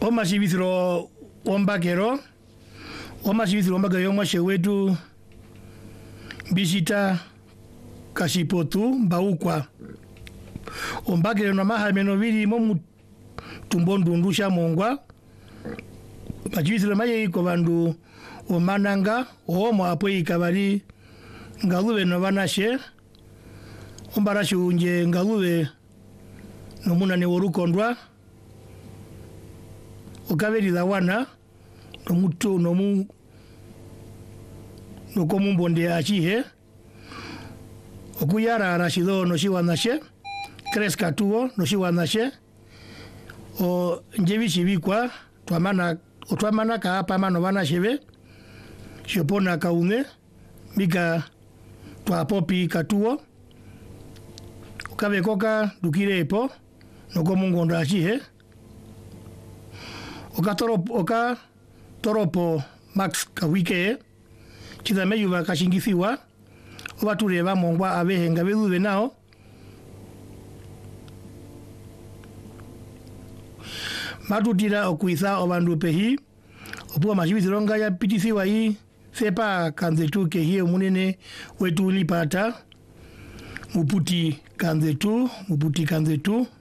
Omashibithiro ombakero mwashe wetu Bishita Kashipotu Mbaukwa ombakero na mahameno bili mo tumbondundusha mongwa machibithiro maye iko bandu omananga omo apo ikabali ngalube no banashe ombarashe unje ngalube no munane worukondwa okabeli dawana no mutu no mu no komumbonde achihe okuyara arashido no shiwanashe kreska tuo no shiwanashe o njebishi bikwa twamana ka hapa mano banashebe shopona kaune mika twapopi katuo okabekoka dukirepo no komungondo achihe oka toropo max kawike chidameyu bakashingithiwa obatureba mongwa abehenga bedube nao matutira okuiza obandu pehi opuwa mashibithironga ya pitithiwa hii sepa kanzetu kehi omunene wetu lipata muputi kanzetu